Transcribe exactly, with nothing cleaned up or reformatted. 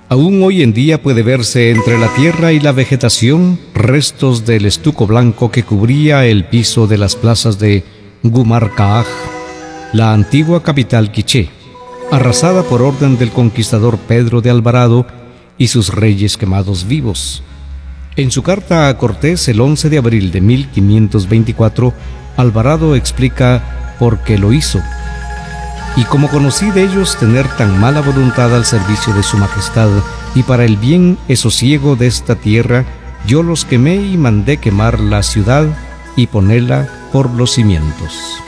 Aún hoy en día puede verse entre la tierra y la vegetación restos del estuco blanco que cubría el piso de las plazas de Gumarcaaj, la antigua capital quiché, arrasada por orden del conquistador Pedro de Alvarado y sus reyes quemados vivos. En su carta a Cortés el once de abril de mil quinientos veinticuatro, Alvarado explica por qué lo hizo. Y como conocí de ellos tener tan mala voluntad al servicio de su majestad y para el bien y sosiego de esta tierra, yo los quemé y mandé quemar la ciudad y ponerla por los cimientos.